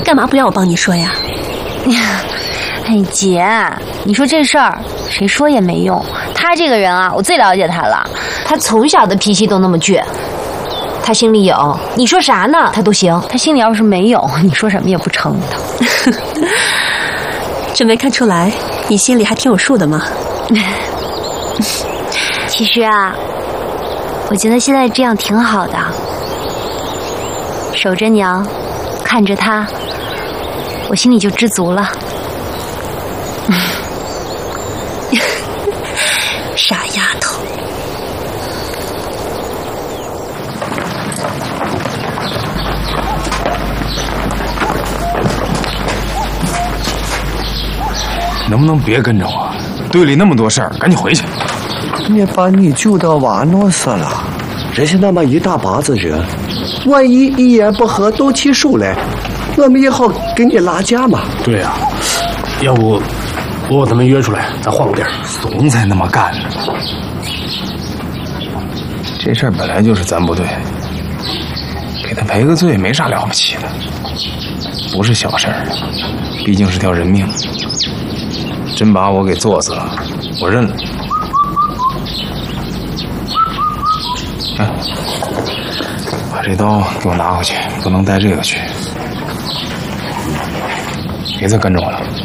干嘛不让我帮你说呀？ 哎，姐，你说这事儿谁说也没用。他这个人啊，我最了解他了。他从小的脾气都那么倔。他心里有，你说啥呢？他都行。他心里要是没有，你说什么也不成的。 这没看出来，你心里还挺有数的嘛。 其实啊，我觉得现在这样挺好的，守着娘，看着他，我心里就知足了。 傻丫头。 能不能别跟着我？队里那么多事儿，赶紧回去。 你把你救到瓦诺斯了，这是那么一大把子人，万一一言不合都起手来，我们也好给你拉架嘛。 对呀，要不我把他们约出来，咱换个地儿。 怂才那么干呢。这事儿本来就是咱不对，给他赔个罪没啥了不起的，不是小事儿，毕竟是条人命。真把我给作死了，我认了。把这刀给我拿回去，不能带这个去。别再跟着我了。